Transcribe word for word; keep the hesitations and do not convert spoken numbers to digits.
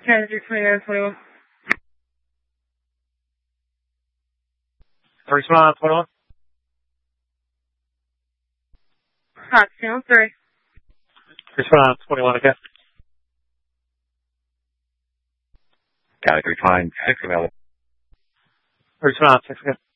Category twenty-nine twenty-one. three twenty-nine twenty-one. Hot sound three. three twenty-nine twenty-one again. Category twenty-nine six available. three twenty-nine six again.